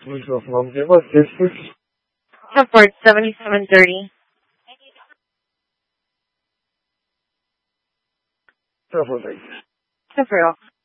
Please go from home. What's this, please? Support 7730. Telephone, thank you. Super.